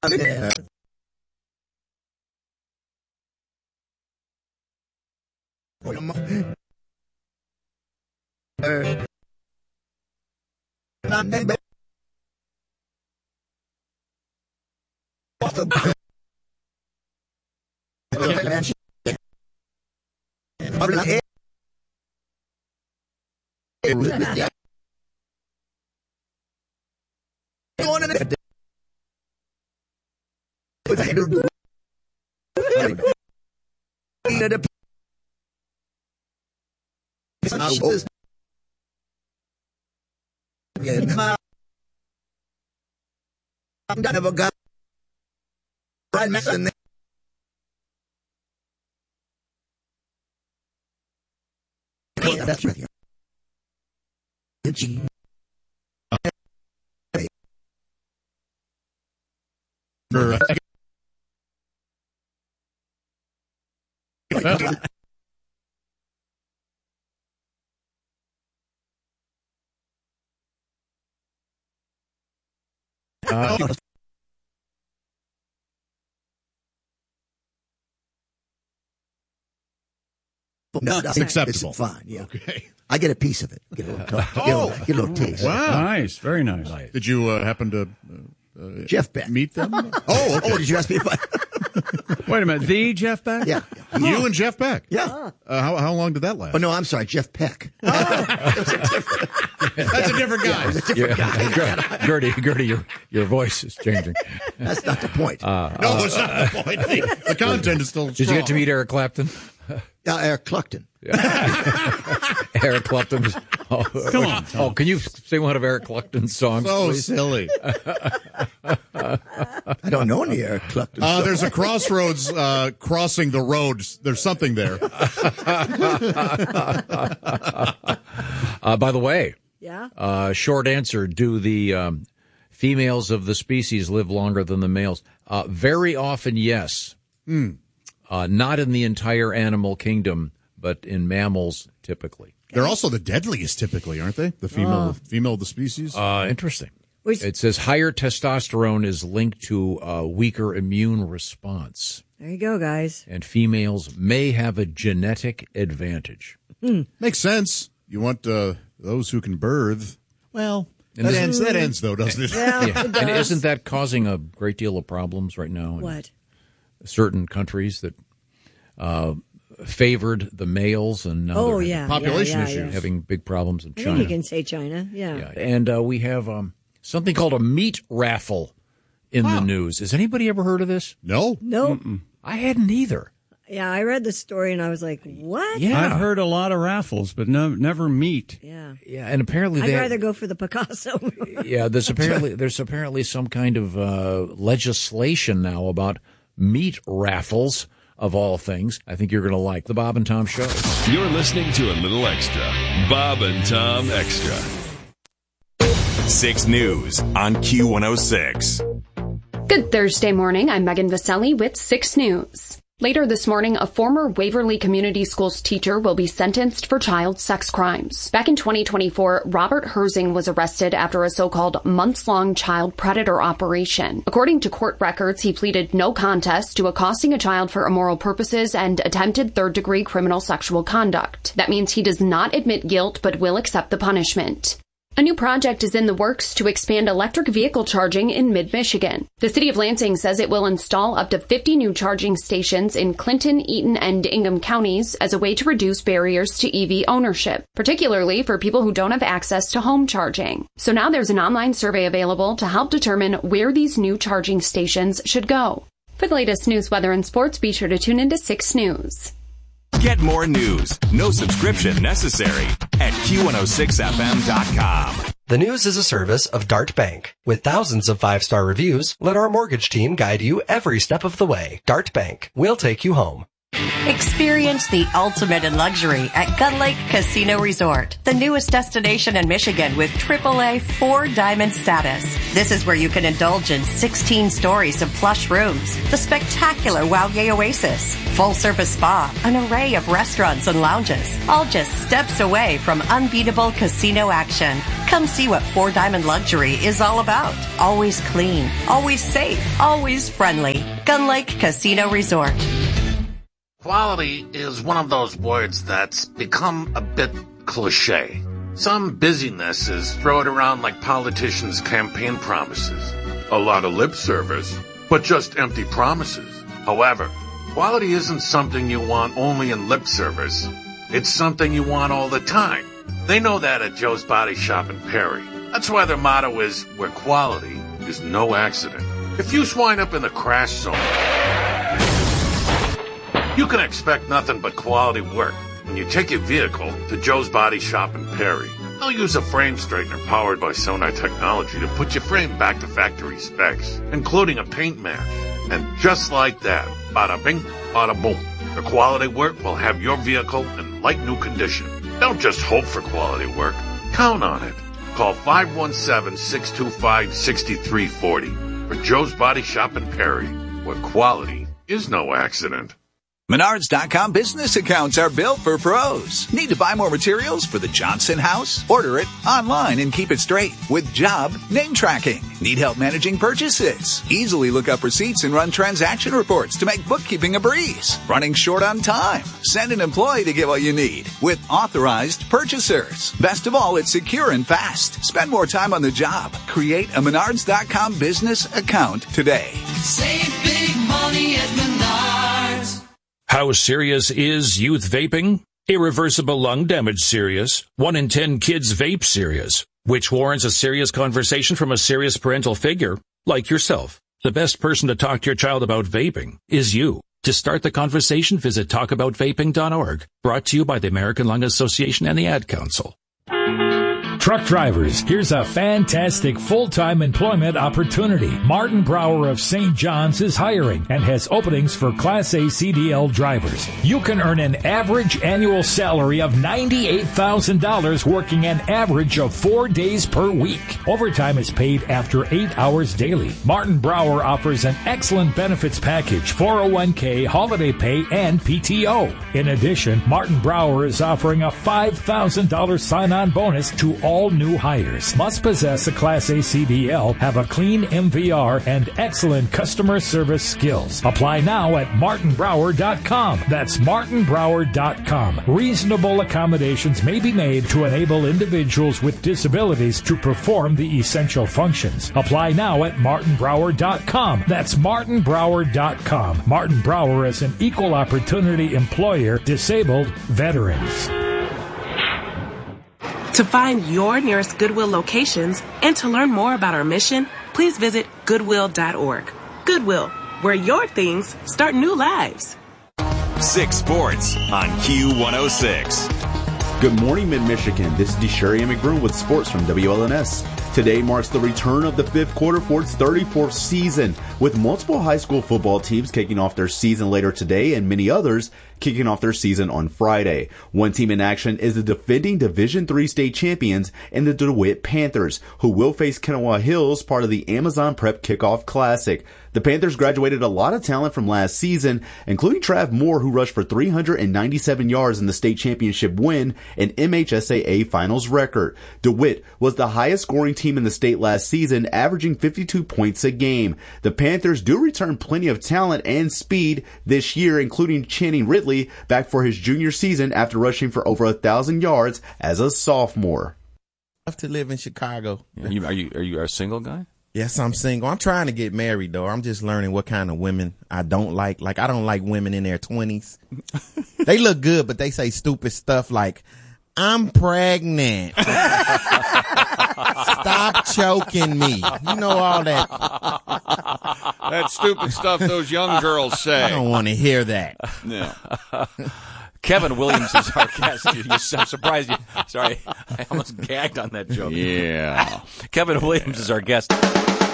No, it's acceptable. It's fine, yeah. Okay. I get a piece of it. Get a little taste. Wow. Nice, very nice. Did you happen to Jeff Beck. meet them? Oh, okay. Did you ask me if I... Wait a minute, the Jeff Beck? Yeah. You and Jeff Beck? Yeah. How long did that last? Oh, no, I'm sorry, Jeff Peck. That's a different guy. Gertie, your voice is changing. That's not the point. No, that's not the point. The content is still strong. Did you get to meet Eric Clapton? Eric Cluckton. Eric Clapton's. Come on, Tom. Oh, can you sing one of Eric Clapton's songs, So please? silly. I don't know any Eric Cluckton. There's a crossroads crossing the road. There's something there. By the way, Yeah. short answer, do the females of the species live longer than the males? Very often, yes. Not in the entire animal kingdom, but in mammals, typically. They're also the deadliest, typically, aren't they? The female of the species. Interesting. It says higher testosterone is linked to a weaker immune response. There you go, guys. And females may have a genetic advantage. Makes sense. You want those who can birth. Well, that ends, though, doesn't it? Yeah, Yeah. it does. And isn't that causing a great deal of problems right now? What? Certain countries that favored the males, and now they're population issues. having big problems in I China. think you can say China. Yeah. And we have something called a meat raffle in the news. Has anybody ever heard of this? No. Nope. I hadn't either. Yeah, I read the story and I was like, what? Yeah. I've heard a lot of raffles, but never meat. Yeah. Yeah, and apparently I'd rather go for the Picasso. Yeah, there's apparently some kind of legislation now about meat raffles, of all things. I think you're going to like the Bob and Tom Show. You're listening to a little extra. Bob and Tom Extra. 6 News on Q106. Good Thursday morning. I'm Megan Vaselli with 6 News. Later this morning, a former Waverly Community Schools teacher will be sentenced for child sex crimes. Back in 2024, Robert Herzing was arrested after a so-called months-long child predator operation. According to court records, he pleaded no contest to accosting a child for immoral purposes and attempted third-degree criminal sexual conduct. That means he does not admit guilt but will accept the punishment. A new project is in the works to expand electric vehicle charging in mid-Michigan. The city of Lansing says it will install up to 50 new charging stations in Clinton, Eaton, and Ingham counties as a way to reduce barriers to EV ownership, particularly for people who don't have access to home charging. So now there's an online survey available to help determine where these new charging stations should go. For the latest news, weather, and sports, be sure to tune into 6 News. Get more news, no subscription necessary, at Q106FM.com. The News is a service of Dart Bank. With thousands of 5-star reviews, let our mortgage team guide you every step of the way. Dart Bank. We'll take you home. Experience the ultimate in luxury at Gun Lake Casino Resort, the newest destination in Michigan with AAA 4-diamond status. This is where you can indulge in 16 stories of plush rooms, the spectacular Wauge Oasis, full-service spa, an array of restaurants and lounges, all just steps away from unbeatable casino action. Come see what 4-diamond luxury is all about. Always clean, always safe, always friendly. Gun Lake Casino Resort. Quality is one of those words that's become a bit cliche. Some busynesses throw it around like politicians' campaign promises. A lot of lip service, but just empty promises. However, quality isn't something you want only in lip service. It's something you want all the time. They know that at Joe's Body Shop in Perry. That's why their motto is, where quality is no accident. If you wind up in the crash zone, you can expect nothing but quality work when you take your vehicle to Joe's Body Shop in Perry. They'll use a frame straightener powered by Sonar technology to put your frame back to factory specs, including a paint match. And just like that, bada bing, bada boom, the quality work will have your vehicle in like new condition. Don't just hope for quality work. Count on it. Call 517-625-6340 for Joe's Body Shop in Perry, where quality is no accident. Menards.com business accounts are built for pros. Need to buy more materials for the Johnson house? Order it online and keep it straight with job name tracking. Need help managing purchases? Easily look up receipts and run transaction reports to make bookkeeping a breeze. Running short on time? Send an employee to get what you need with authorized purchasers. Best of all, it's secure and fast. Spend more time on the job. Create a Menards.com business account today. Save big money at Menards. How serious is youth vaping? Irreversible lung damage serious. 1 in 10 kids vape serious, which warrants a serious conversation from a serious parental figure like yourself. The best person to talk to your child about vaping is you. To start the conversation, visit talkaboutvaping.org. Brought to you by the American Lung Association and the Ad Council. Truck drivers, here's a fantastic full-time employment opportunity. Martin Brower of St. John's is hiring and has openings for Class A CDL drivers. You can earn an average annual salary of $98,000 working an average of 4 days per week. Overtime is paid after 8 hours daily. Martin Brower offers an excellent benefits package, 401k, holiday pay, and PTO. In addition, Martin Brower is offering a $5,000 sign-on bonus to all new hires. Must possess a Class A CDL, have a clean MVR, and excellent customer service skills. Apply now at martinbrower.com. That's martinbrower.com. Reasonable accommodations may be made to enable individuals with disabilities to perform the essential functions. Apply now at martinbrower.com. That's martinbrower.com. Martin Brower is an equal opportunity employer, disabled veterans. To find your nearest Goodwill locations and to learn more about our mission, please visit Goodwill.org. Goodwill, where your things start new lives. 6 Sports on Q106. Good morning, Mid-Michigan. This is DeSherry McBroom with sports from WLNS. Today marks the return of the fifth quarter for its 34th season, with multiple high school football teams kicking off their season later today and many others kicking off their season on Friday. One team in action is the defending Division III state champions and the DeWitt Panthers, who will face Kanawha Hills, part of the Amazon Prep Kickoff Classic. The Panthers graduated a lot of talent from last season, including Trav Moore, who rushed for 397 yards in the state championship win, an MHSAA finals record. DeWitt was the highest scoring team in the state last season, averaging 52 points a game. The Panthers do return plenty of talent and speed this year, including Channing Ridley back for his junior season after rushing for over 1,000 yards as a sophomore. I have to live in Chicago. Are you a single guy? Yes, I'm single. I'm trying to get married, though. I'm just learning what kind of women I don't like. Like, I don't like women in their 20s. They look good, but they say stupid stuff like, I'm pregnant. Stop choking me. You know all that. That stupid stuff those young girls say. I don't want to hear that. No. Kevin Williams is our guest. I'm surprised you. Sorry, I almost gagged on that joke. Yeah. Kevin Williams is our guest.